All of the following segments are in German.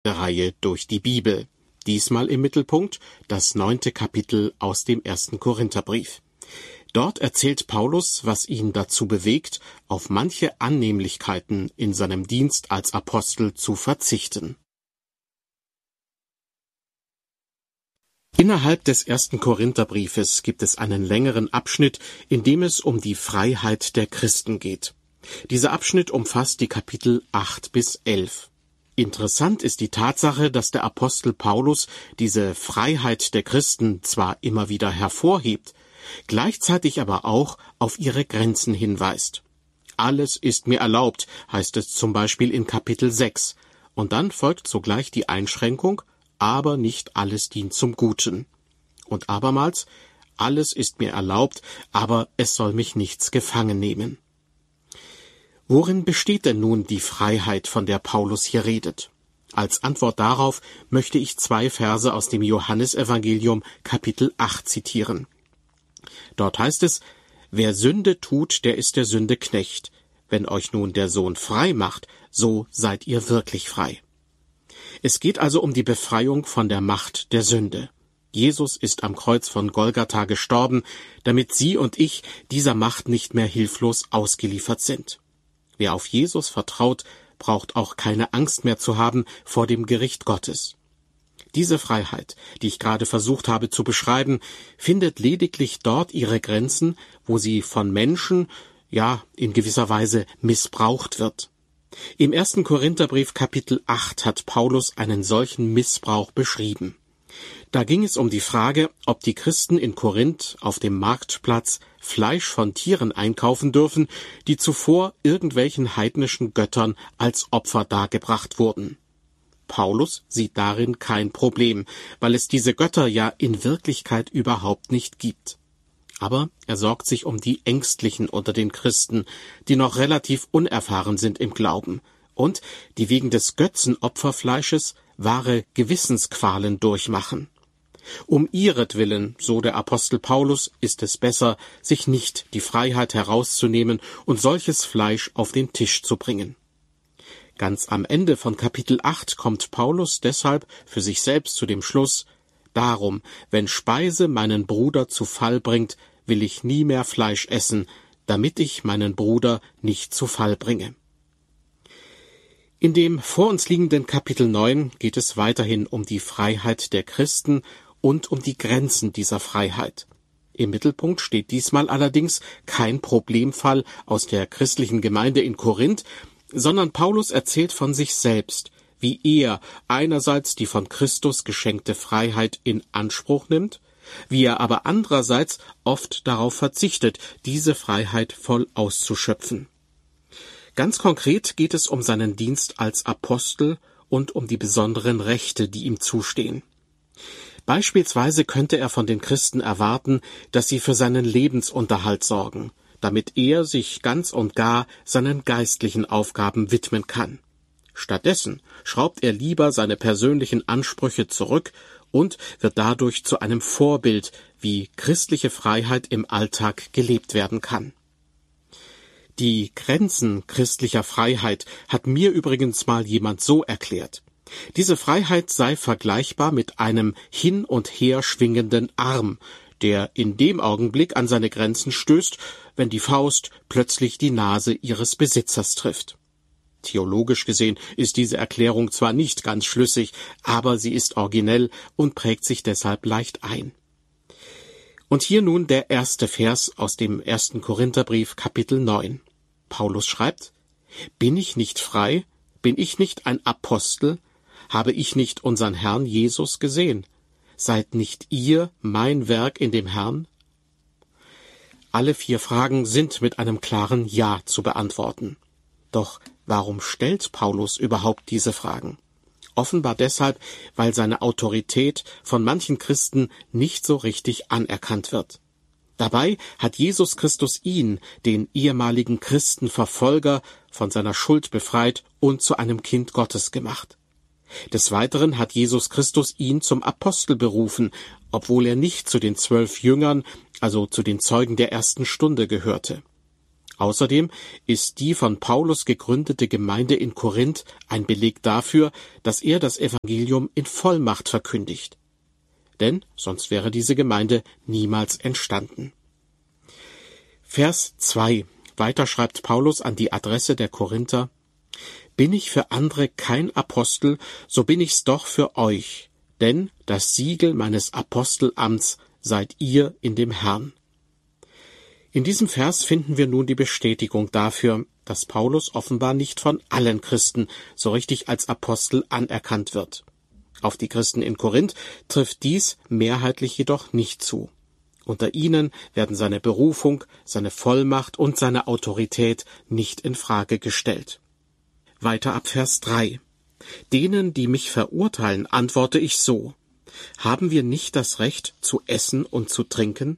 der Reihe durch die Bibel. Diesmal im Mittelpunkt das 9. Kapitel aus dem 1. Korintherbrief. Dort erzählt Paulus, was ihn dazu bewegt, auf manche Annehmlichkeiten in seinem Dienst als Apostel zu verzichten. Innerhalb des 1. Korintherbriefes gibt es einen längeren Abschnitt, in dem es um die Freiheit der Christen geht. Dieser Abschnitt umfasst die Kapitel 8 bis 11. Interessant ist die Tatsache, dass der Apostel Paulus diese Freiheit der Christen zwar immer wieder hervorhebt, gleichzeitig aber auch auf ihre Grenzen hinweist. Alles ist mir erlaubt, heißt es zum Beispiel in Kapitel 6, und dann folgt sogleich die Einschränkung, aber nicht alles dient zum Guten. Und abermals, alles ist mir erlaubt, aber es soll mich nichts gefangen nehmen. Worin besteht denn nun die Freiheit, von der Paulus hier redet? Als Antwort darauf möchte ich 2 Verse aus dem Johannesevangelium Kapitel 8 zitieren. Dort heißt es: Wer Sünde tut, der ist der Sünde Knecht. Wenn euch nun der Sohn frei macht, so seid ihr wirklich frei. Es geht also um die Befreiung von der Macht der Sünde. Jesus ist am Kreuz von Golgatha gestorben, damit Sie und ich dieser Macht nicht mehr hilflos ausgeliefert sind. Wer auf Jesus vertraut, braucht auch keine Angst mehr zu haben vor dem Gericht Gottes. Diese Freiheit, die ich gerade versucht habe zu beschreiben, findet lediglich dort ihre Grenzen, wo sie von Menschen, in gewisser Weise missbraucht wird. Im 1. Korintherbrief Kapitel 8 hat Paulus einen solchen Missbrauch beschrieben. Da ging es um die Frage, ob die Christen in Korinth auf dem Marktplatz Fleisch von Tieren einkaufen dürfen, die zuvor irgendwelchen heidnischen Göttern als Opfer dargebracht wurden. Paulus sieht darin kein Problem, weil es diese Götter ja in Wirklichkeit überhaupt nicht gibt. Aber er sorgt sich um die Ängstlichen unter den Christen, die noch relativ unerfahren sind im Glauben und die wegen des Götzenopferfleisches wahre Gewissensqualen durchmachen. Um ihretwillen, so der Apostel Paulus, ist es besser, sich nicht die Freiheit herauszunehmen und solches Fleisch auf den Tisch zu bringen. Ganz am Ende von Kapitel 8 kommt Paulus deshalb für sich selbst zu dem Schluss: Darum, wenn Speise meinen Bruder zu Fall bringt, will ich nie mehr Fleisch essen, damit ich meinen Bruder nicht zu Fall bringe. In dem vor uns liegenden Kapitel 9 geht es weiterhin um die Freiheit der Christen und um die Grenzen dieser Freiheit. Im Mittelpunkt steht diesmal allerdings kein Problemfall aus der christlichen Gemeinde in Korinth, sondern Paulus erzählt von sich selbst, wie er einerseits die von Christus geschenkte Freiheit in Anspruch nimmt, wie er aber andererseits oft darauf verzichtet, diese Freiheit voll auszuschöpfen. Ganz konkret geht es um seinen Dienst als Apostel und um die besonderen Rechte, die ihm zustehen. Beispielsweise könnte er von den Christen erwarten, dass sie für seinen Lebensunterhalt sorgen, damit er sich ganz und gar seinen geistlichen Aufgaben widmen kann. Stattdessen schraubt er lieber seine persönlichen Ansprüche zurück und wird dadurch zu einem Vorbild, wie christliche Freiheit im Alltag gelebt werden kann. Die Grenzen christlicher Freiheit hat mir übrigens mal jemand so erklärt: Diese Freiheit sei vergleichbar mit einem hin und her schwingenden Arm, der in dem Augenblick an seine Grenzen stößt, wenn die Faust plötzlich die Nase ihres Besitzers trifft. Theologisch gesehen ist diese Erklärung zwar nicht ganz schlüssig, aber sie ist originell und prägt sich deshalb leicht ein. Und hier nun der erste Vers aus dem 1. Korintherbrief Kapitel 9. Paulus schreibt: Bin ich nicht frei? Bin ich nicht ein Apostel? Habe ich nicht unseren Herrn Jesus gesehen? Seid nicht ihr mein Werk in dem Herrn? Alle 4 Fragen sind mit einem klaren Ja zu beantworten. Doch warum stellt Paulus überhaupt diese Fragen? Offenbar deshalb, weil seine Autorität von manchen Christen nicht so richtig anerkannt wird. Dabei hat Jesus Christus ihn, den ehemaligen Christenverfolger, von seiner Schuld befreit und zu einem Kind Gottes gemacht. Des Weiteren hat Jesus Christus ihn zum Apostel berufen, obwohl er nicht zu den 12 Jüngern, also zu den Zeugen der ersten Stunde, gehörte. Außerdem ist die von Paulus gegründete Gemeinde in Korinth ein Beleg dafür, dass er das Evangelium in Vollmacht verkündigt. Denn sonst wäre diese Gemeinde niemals entstanden. Vers 2. Weiter schreibt Paulus an die Adresse der Korinther: Bin ich für andere kein Apostel, so bin ich's doch für euch, denn das Siegel meines Apostelamts seid ihr in dem Herrn. In diesem Vers finden wir nun die Bestätigung dafür, dass Paulus offenbar nicht von allen Christen so richtig als Apostel anerkannt wird. Auf die Christen in Korinth trifft dies mehrheitlich jedoch nicht zu. Unter ihnen werden seine Berufung, seine Vollmacht und seine Autorität nicht in Frage gestellt. Weiter ab Vers 3. Denen, die mich verurteilen, antworte ich so: Haben wir nicht das Recht zu essen und zu trinken?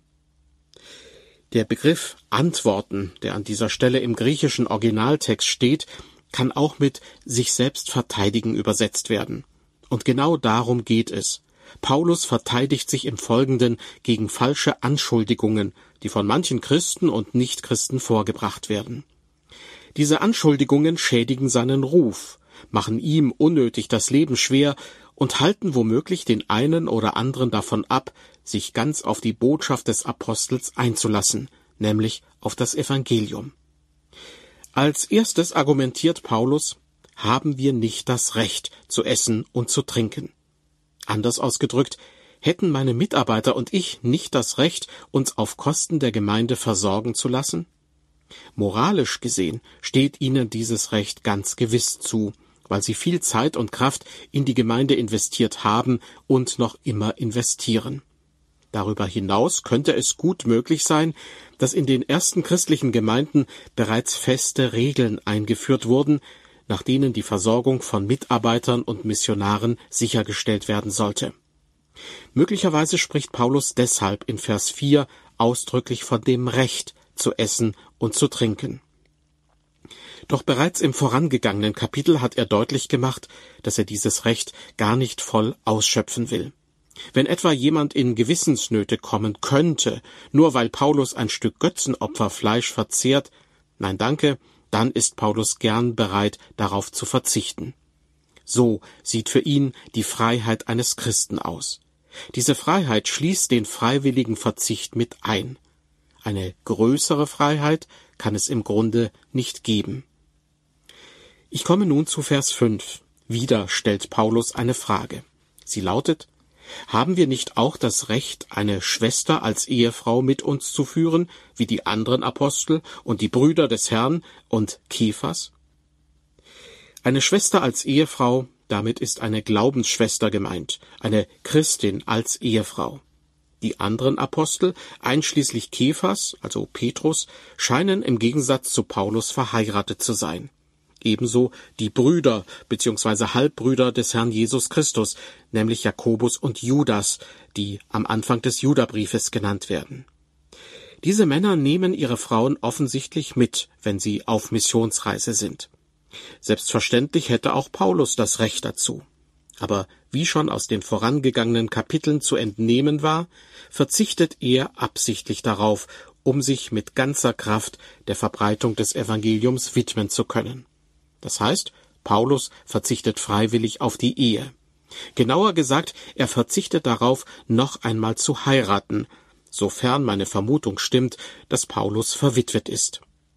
Der Begriff antworten, der an dieser Stelle im griechischen Originaltext steht, kann auch mit sich selbst verteidigen übersetzt werden. Und genau darum geht es. Paulus verteidigt sich im Folgenden gegen falsche Anschuldigungen, die von manchen Christen und Nichtchristen vorgebracht werden. Diese Anschuldigungen schädigen seinen Ruf, machen ihm unnötig das Leben schwer und halten womöglich den einen oder anderen davon ab, sich ganz auf die Botschaft des Apostels einzulassen, nämlich auf das Evangelium. Als erstes argumentiert Paulus: Haben wir nicht das Recht zu essen und zu trinken? Anders ausgedrückt, hätten meine Mitarbeiter und ich nicht das Recht, uns auf Kosten der Gemeinde versorgen zu lassen? Moralisch gesehen steht ihnen dieses Recht ganz gewiss zu, weil sie viel Zeit und Kraft in die Gemeinde investiert haben und noch immer investieren. Darüber hinaus könnte es gut möglich sein, dass in den ersten christlichen Gemeinden bereits feste Regeln eingeführt wurden, nach denen die Versorgung von Mitarbeitern und Missionaren sichergestellt werden sollte. Möglicherweise spricht Paulus deshalb in Vers 4 ausdrücklich von dem Recht zu essen und zu trinken. Doch bereits im vorangegangenen Kapitel hat er deutlich gemacht, dass er dieses Recht gar nicht voll ausschöpfen will. Wenn etwa jemand in Gewissensnöte kommen könnte, nur weil Paulus ein Stück Götzenopferfleisch verzehrt, nein danke, dann ist Paulus gern bereit, darauf zu verzichten. So sieht für ihn die Freiheit eines Christen aus. Diese Freiheit schließt den freiwilligen Verzicht mit ein. Eine größere Freiheit kann es im Grunde nicht geben. Ich komme nun zu Vers 5. Wieder stellt Paulus eine Frage. Sie lautet: Haben wir nicht auch das Recht, eine Schwester als Ehefrau mit uns zu führen, wie die anderen Apostel und die Brüder des Herrn und Kephas? Eine Schwester als Ehefrau, damit ist eine Glaubensschwester gemeint, eine Christin als Ehefrau. Die anderen Apostel, einschließlich Kephas, also Petrus, scheinen im Gegensatz zu Paulus verheiratet zu sein. Ebenso die Brüder bzw. Halbbrüder des Herrn Jesus Christus, nämlich Jakobus und Judas, die am Anfang des Judabriefes genannt werden. Diese Männer nehmen ihre Frauen offensichtlich mit, wenn sie auf Missionsreise sind. Selbstverständlich hätte auch Paulus das Recht dazu. Aber wie schon aus den vorangegangenen Kapiteln zu entnehmen war, verzichtet er absichtlich darauf, um sich mit ganzer Kraft der Verbreitung des Evangeliums widmen zu können. Das heißt, Paulus verzichtet freiwillig auf die Ehe. Genauer gesagt, er verzichtet darauf, noch einmal zu heiraten, sofern meine Vermutung stimmt, dass Paulus verwitwet ist.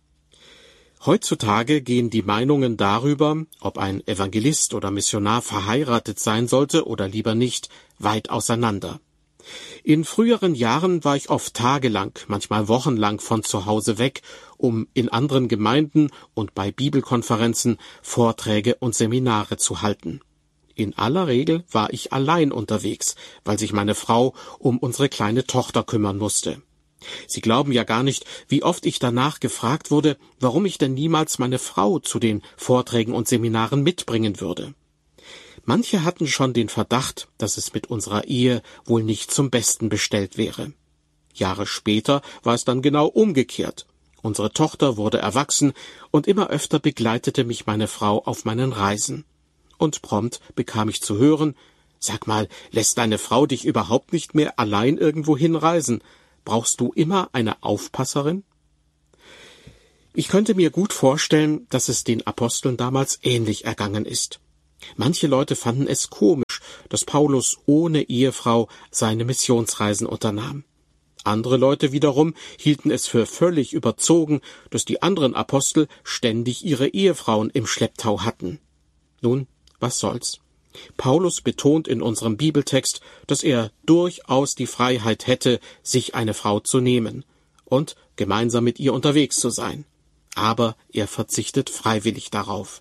Heutzutage gehen die Meinungen darüber, ob ein Evangelist oder Missionar verheiratet sein sollte oder lieber nicht, weit auseinander. In früheren Jahren war ich oft tagelang, manchmal wochenlang von zu Hause weg, um in anderen Gemeinden und bei Bibelkonferenzen Vorträge und Seminare zu halten. In aller Regel war ich allein unterwegs, weil sich meine Frau um unsere kleine Tochter kümmern musste. Sie glauben ja gar nicht, wie oft ich danach gefragt wurde, warum ich denn niemals meine Frau zu den Vorträgen und Seminaren mitbringen würde. Manche hatten schon den Verdacht, dass es mit unserer Ehe wohl nicht zum Besten bestellt wäre. Jahre später war es dann genau umgekehrt. Unsere Tochter wurde erwachsen und immer öfter begleitete mich meine Frau auf meinen Reisen. Und prompt bekam ich zu hören: Sag mal, lässt deine Frau dich überhaupt nicht mehr allein irgendwo hinreisen? Brauchst du immer eine Aufpasserin? Ich könnte mir gut vorstellen, dass es den Aposteln damals ähnlich ergangen ist. Manche Leute fanden es komisch, dass Paulus ohne Ehefrau seine Missionsreisen unternahm. Andere Leute wiederum hielten es für völlig überzogen, dass die anderen Apostel ständig ihre Ehefrauen im Schlepptau hatten. Nun, was soll's? Paulus betont in unserem Bibeltext, dass er durchaus die Freiheit hätte, sich eine Frau zu nehmen und gemeinsam mit ihr unterwegs zu sein. Aber er verzichtet freiwillig darauf.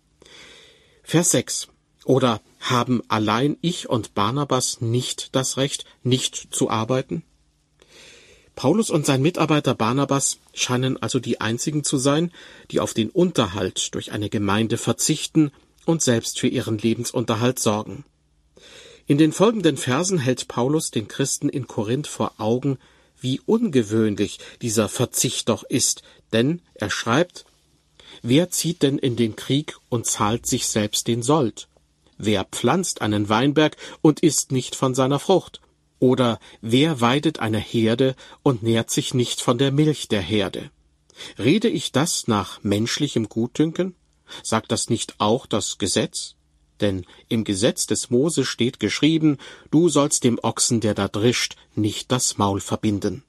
Vers 6. Oder haben allein ich und Barnabas nicht das Recht, nicht zu arbeiten? Paulus und sein Mitarbeiter Barnabas scheinen also die einzigen zu sein, die auf den Unterhalt durch eine Gemeinde verzichten und selbst für ihren Lebensunterhalt sorgen. In den folgenden Versen hält Paulus den Christen in Korinth vor Augen, wie ungewöhnlich dieser Verzicht doch ist, denn er schreibt: Wer zieht denn in den Krieg und zahlt sich selbst den Sold? Wer pflanzt einen Weinberg und isst nicht von seiner Frucht? Oder wer weidet eine Herde und nährt sich nicht von der Milch der Herde? Rede ich das nach menschlichem Gutdünken? Sagt das nicht auch das Gesetz? Denn im Gesetz des Mose steht geschrieben, du sollst dem Ochsen, der da drischt, nicht das Maul verbinden.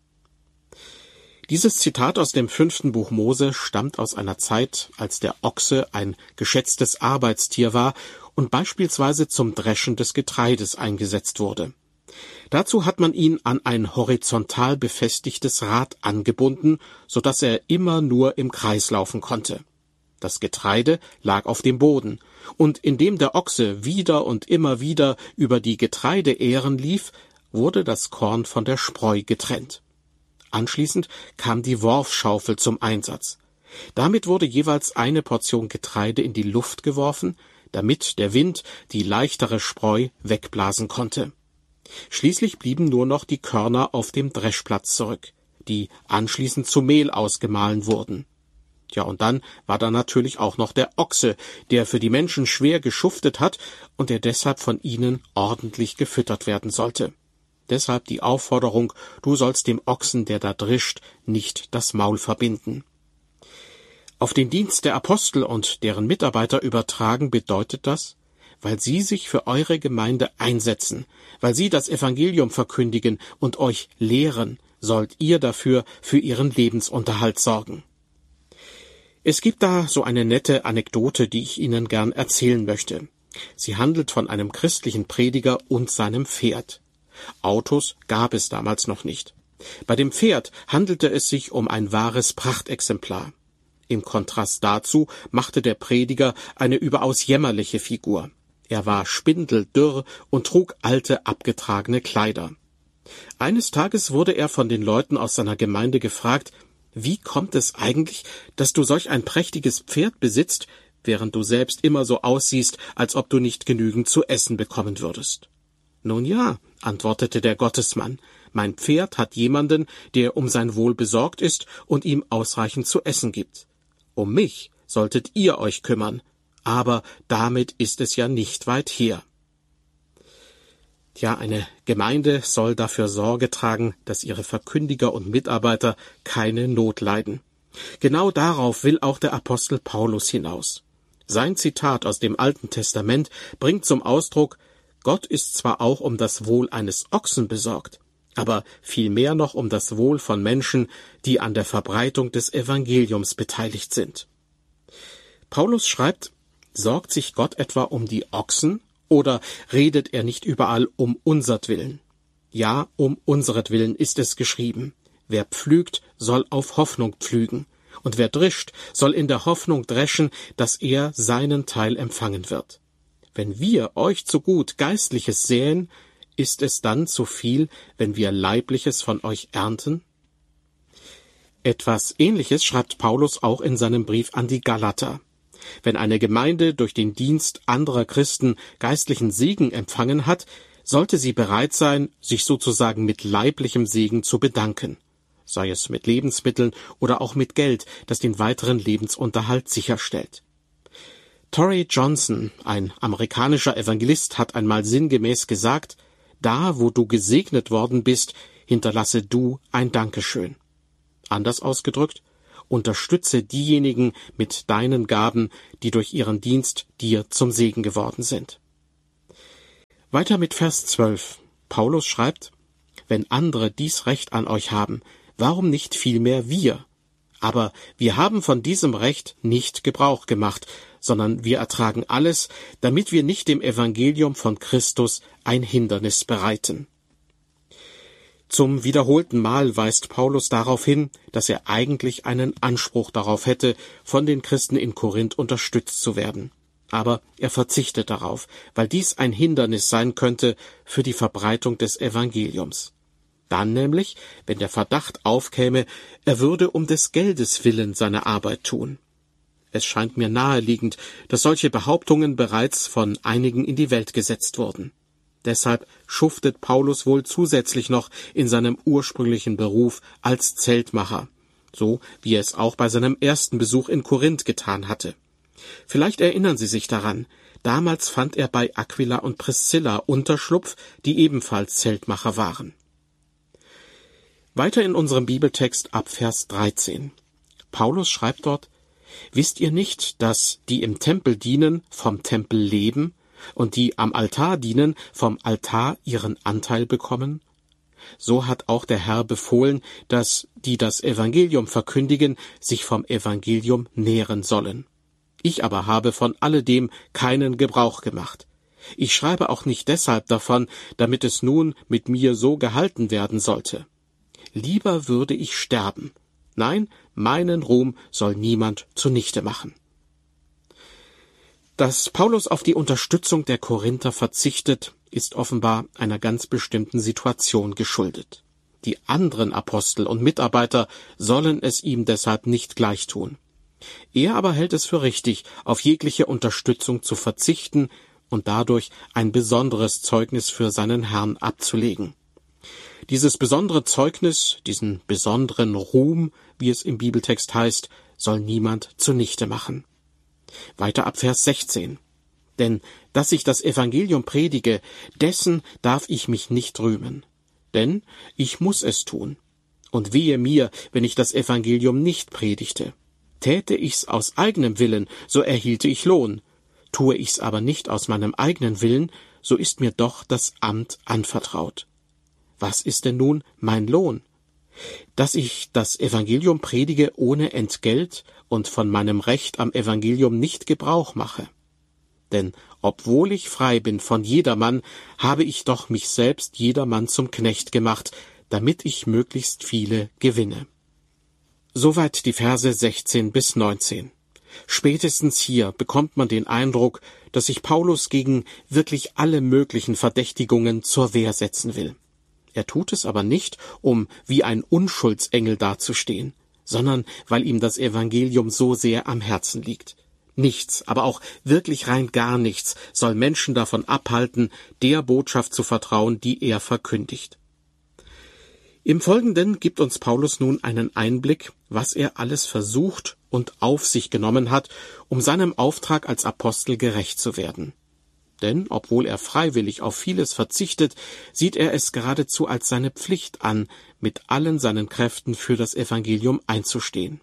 Dieses Zitat aus dem 5. Buch Mose stammt aus einer Zeit, als der Ochse ein geschätztes Arbeitstier war und beispielsweise zum Dreschen des Getreides eingesetzt wurde. Dazu hat man ihn an ein horizontal befestigtes Rad angebunden, so dass er immer nur im Kreis laufen konnte. Das Getreide lag auf dem Boden, und indem der Ochse wieder und immer wieder über die Getreideähren lief, wurde das Korn von der Spreu getrennt. Anschließend kam die Worfschaufel zum Einsatz. Damit wurde jeweils eine Portion Getreide in die Luft geworfen, damit der Wind die leichtere Spreu wegblasen konnte. Schließlich blieben nur noch die Körner auf dem Dreschplatz zurück, die anschließend zu Mehl ausgemahlen wurden. Ja, und dann war da natürlich auch noch der Ochse, der für die Menschen schwer geschuftet hat und der deshalb von ihnen ordentlich gefüttert werden sollte. Deshalb die Aufforderung, du sollst dem Ochsen, der da drischt, nicht das Maul verbinden. Auf den Dienst der Apostel und deren Mitarbeiter übertragen bedeutet das, weil sie sich für eure Gemeinde einsetzen, weil sie das Evangelium verkündigen und euch lehren, sollt ihr dafür für ihren Lebensunterhalt sorgen. Es gibt da so eine nette Anekdote, die ich Ihnen gern erzählen möchte. Sie handelt von einem christlichen Prediger und seinem Pferd. Autos gab es damals noch nicht. Bei dem Pferd handelte es sich um ein wahres Prachtexemplar. Im Kontrast dazu machte der Prediger eine überaus jämmerliche Figur. Er war spindeldürr und trug alte, abgetragene Kleider. Eines Tages wurde er von den Leuten aus seiner Gemeinde gefragt, wie kommt es eigentlich, dass du solch ein prächtiges Pferd besitzt, während du selbst immer so aussiehst, als ob du nicht genügend zu essen bekommen würdest? Nun ja, antwortete der Gottesmann, mein Pferd hat jemanden, der um sein Wohl besorgt ist und ihm ausreichend zu essen gibt. Um mich solltet ihr euch kümmern, aber damit ist es ja nicht weit her. Ja, eine Gemeinde soll dafür Sorge tragen, dass ihre Verkündiger und Mitarbeiter keine Not leiden. Genau darauf will auch der Apostel Paulus hinaus. Sein Zitat aus dem Alten Testament bringt zum Ausdruck, Gott ist zwar auch um das Wohl eines Ochsen besorgt, aber vielmehr noch um das Wohl von Menschen, die an der Verbreitung des Evangeliums beteiligt sind. Paulus schreibt, sorgt sich Gott etwa um die Ochsen? Oder redet er nicht überall um unsertwillen? Ja, um unseretwillen ist es geschrieben. Wer pflügt, soll auf Hoffnung pflügen. Und wer drischt, soll in der Hoffnung dreschen, dass er seinen Teil empfangen wird. Wenn wir euch zu gut Geistliches säen, ist es dann zu viel, wenn wir Leibliches von euch ernten? Etwas Ähnliches schreibt Paulus auch in seinem Brief an die Galater. Wenn eine Gemeinde durch den Dienst anderer Christen geistlichen Segen empfangen hat, sollte sie bereit sein, sich sozusagen mit leiblichem Segen zu bedanken, sei es mit Lebensmitteln oder auch mit Geld, das den weiteren Lebensunterhalt sicherstellt. Torrey Johnson, ein amerikanischer Evangelist, hat einmal sinngemäß gesagt, da, wo du gesegnet worden bist, hinterlasse du ein Dankeschön. Anders ausgedrückt, unterstütze diejenigen mit deinen Gaben, die durch ihren Dienst dir zum Segen geworden sind. Weiter mit Vers 12. Paulus schreibt: Wenn andere dies Recht an euch haben, warum nicht vielmehr wir? Aber wir haben von diesem Recht nicht Gebrauch gemacht, sondern wir ertragen alles, damit wir nicht dem Evangelium von Christus ein Hindernis bereiten. Zum wiederholten Mal weist Paulus darauf hin, dass er eigentlich einen Anspruch darauf hätte, von den Christen in Korinth unterstützt zu werden. Aber er verzichtet darauf, weil dies ein Hindernis sein könnte für die Verbreitung des Evangeliums. Dann nämlich, wenn der Verdacht aufkäme, er würde um des Geldes willen seine Arbeit tun. Es scheint mir naheliegend, dass solche Behauptungen bereits von einigen in die Welt gesetzt wurden. Deshalb schuftet Paulus wohl zusätzlich noch in seinem ursprünglichen Beruf als Zeltmacher, so wie er es auch bei seinem ersten Besuch in Korinth getan hatte. Vielleicht erinnern Sie sich daran, damals fand er bei Aquila und Priscilla Unterschlupf, die ebenfalls Zeltmacher waren. Weiter in unserem Bibeltext ab Vers 13. Paulus schreibt dort: Wisst ihr nicht, dass die im Tempel dienen, vom Tempel leben, und die am Altar dienen, vom Altar ihren Anteil bekommen? So hat auch der Herr befohlen, dass die das Evangelium verkündigen, sich vom Evangelium nähren sollen. Ich aber habe von alledem keinen Gebrauch gemacht. Ich schreibe auch nicht deshalb davon, damit es nun mit mir so gehalten werden sollte. Lieber würde ich sterben. Nein, meinen Ruhm soll niemand zunichte machen. Dass Paulus auf die Unterstützung der Korinther verzichtet, ist offenbar einer ganz bestimmten Situation geschuldet. Die anderen Apostel und Mitarbeiter sollen es ihm deshalb nicht gleichtun. Er aber hält es für richtig, auf jegliche Unterstützung zu verzichten und dadurch ein besonderes Zeugnis für seinen Herrn abzulegen. Dieses besondere Zeugnis, diesen besonderen Ruhm, wie es im Bibeltext heißt, soll niemand zunichte machen. Weiter ab Vers 16. Denn, dass ich das Evangelium predige, dessen darf ich mich nicht rühmen. Denn ich muss es tun. Und wehe mir, wenn ich das Evangelium nicht predigte. Täte ich's aus eigenem Willen, so erhielte ich Lohn. Tue ich's aber nicht aus meinem eigenen Willen, so ist mir doch das Amt anvertraut. Was ist denn nun mein Lohn? Dass ich das Evangelium predige ohne Entgelt und von meinem Recht am Evangelium nicht Gebrauch mache. Denn obwohl ich frei bin von jedermann, habe ich doch mich selbst jedermann zum Knecht gemacht, damit ich möglichst viele gewinne. Soweit die Verse 16 bis 19. Spätestens hier bekommt man den Eindruck, dass sich Paulus gegen wirklich alle möglichen Verdächtigungen zur Wehr setzen will. Er tut es aber nicht, um wie ein Unschuldsengel dazustehen, sondern weil ihm das Evangelium so sehr am Herzen liegt. Nichts, aber auch wirklich rein gar nichts soll Menschen davon abhalten, der Botschaft zu vertrauen, die er verkündigt. Im Folgenden gibt uns Paulus nun einen Einblick, was er alles versucht und auf sich genommen hat, um seinem Auftrag als Apostel gerecht zu werden. Denn, obwohl er freiwillig auf vieles verzichtet, sieht er es geradezu als seine Pflicht an, mit allen seinen Kräften für das Evangelium einzustehen.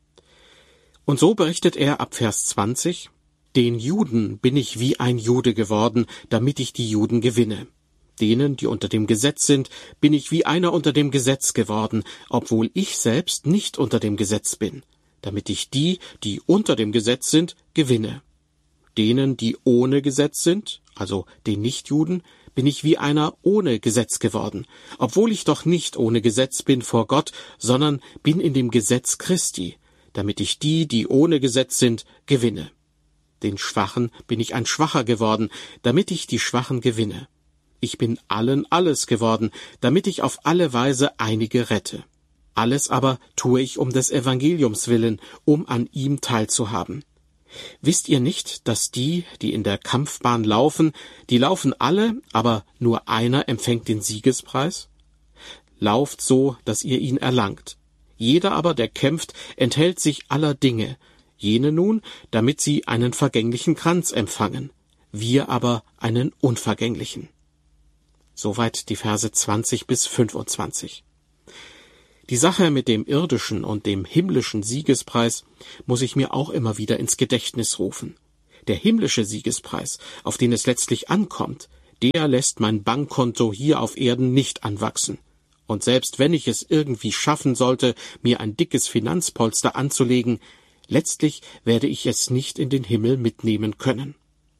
Und so berichtet er ab Vers 20, Den Juden bin ich wie ein Jude geworden, damit ich die Juden gewinne. Denen, die unter dem Gesetz sind, bin ich wie einer unter dem Gesetz geworden, obwohl ich selbst nicht unter dem Gesetz bin, damit ich die, die unter dem Gesetz sind, gewinne. Denen, die ohne Gesetz sind, also den Nichtjuden, bin ich wie einer ohne Gesetz geworden, obwohl ich doch nicht ohne Gesetz bin vor Gott, sondern bin in dem Gesetz Christi, damit ich die, die ohne Gesetz sind, gewinne. Den Schwachen bin ich ein Schwacher geworden, damit ich die Schwachen gewinne. Ich bin allen alles geworden, damit ich auf alle Weise einige rette. Alles aber tue ich um des Evangeliums willen, um an ihm teilzuhaben. Wisst ihr nicht, dass die in der Kampfbahn laufen, die laufen alle, aber nur einer empfängt den Siegespreis? Lauft so, dass ihr ihn erlangt. Jeder aber, der kämpft, enthält sich aller Dinge, jene nun, damit sie einen vergänglichen Kranz empfangen, wir aber einen unvergänglichen. Soweit die Verse 20 bis 25. Die Sache mit dem irdischen und dem himmlischen Siegespreis muss ich mir auch immer wieder ins Gedächtnis rufen. Der himmlische Siegespreis, auf den es letztlich ankommt, der lässt mein Bankkonto hier auf Erden nicht anwachsen. Und selbst wenn ich es irgendwie schaffen sollte, mir ein dickes Finanzpolster anzulegen, letztlich werde ich es nicht in den Himmel mitnehmen können.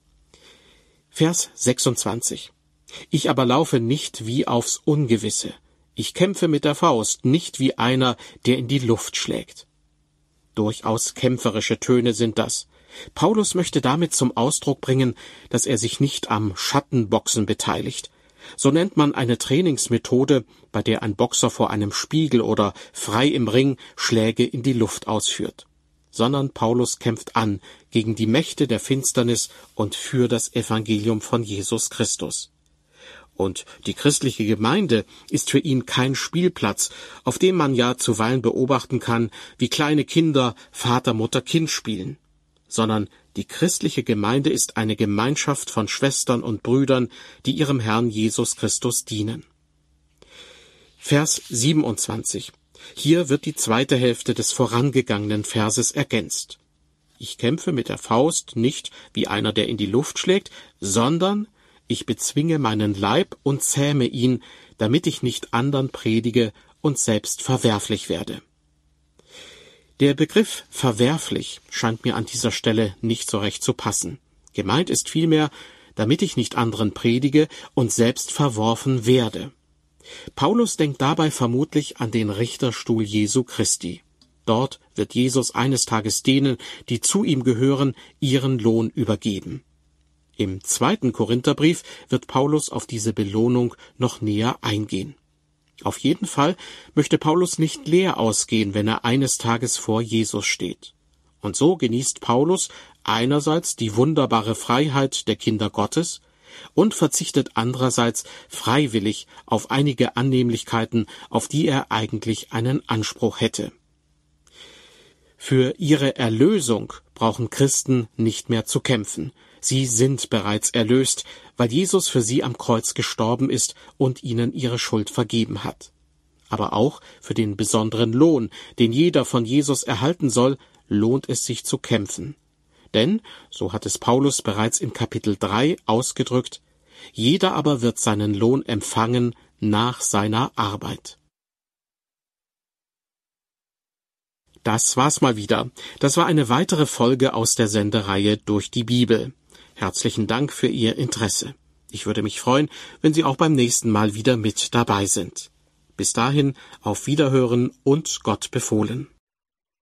Vers 26. Ich aber laufe nicht wie aufs Ungewisse. Ich kämpfe mit der Faust, nicht wie einer, der in die Luft schlägt. Durchaus kämpferische Töne sind das. Paulus möchte damit zum Ausdruck bringen, dass er sich nicht am Schattenboxen beteiligt. So nennt man eine Trainingsmethode, bei der ein Boxer vor einem Spiegel oder frei im Ring Schläge in die Luft ausführt. Sondern Paulus kämpft an gegen die Mächte der Finsternis und für das Evangelium von Jesus Christus. Und die christliche Gemeinde ist für ihn kein Spielplatz, auf dem man ja zuweilen beobachten kann, wie kleine Kinder Vater, Mutter, Kind spielen. Sondern die christliche Gemeinde ist eine Gemeinschaft von Schwestern und Brüdern, die ihrem Herrn Jesus Christus dienen. Vers 27. Hier wird die zweite Hälfte des vorangegangenen Verses ergänzt. Ich kämpfe mit der Faust nicht wie einer, der in die Luft schlägt, sondern ich bezwinge meinen Leib und zähme ihn, damit ich nicht andern predige und selbst verwerflich werde. Der Begriff verwerflich scheint mir an dieser Stelle nicht so recht zu passen. Gemeint ist vielmehr, damit ich nicht anderen predige und selbst verworfen werde. Paulus denkt dabei vermutlich an den Richterstuhl Jesu Christi. Dort wird Jesus eines Tages denen, die zu ihm gehören, ihren Lohn übergeben. Im 2. Korintherbrief wird Paulus auf diese Belohnung noch näher eingehen. Auf jeden Fall möchte Paulus nicht leer ausgehen, wenn er eines Tages vor Jesus steht. Und so genießt Paulus einerseits die wunderbare Freiheit der Kinder Gottes und verzichtet andererseits freiwillig auf einige Annehmlichkeiten, auf die er eigentlich einen Anspruch hätte. Für ihre Erlösung brauchen Christen nicht mehr zu kämpfen. Sie sind bereits erlöst, weil Jesus für sie am Kreuz gestorben ist und ihnen ihre Schuld vergeben hat. Aber auch für den besonderen Lohn, den jeder von Jesus erhalten soll, lohnt es sich zu kämpfen. Denn, so hat es Paulus bereits in Kapitel 3 ausgedrückt, jeder aber wird seinen Lohn empfangen nach seiner Arbeit. Das war's mal wieder. Das war eine weitere Folge aus der Sendereihe Durch die Bibel. Herzlichen Dank für Ihr Interesse. Ich würde mich freuen, wenn Sie auch beim nächsten Mal wieder mit dabei sind. Bis dahin, auf Wiederhören und Gott befohlen.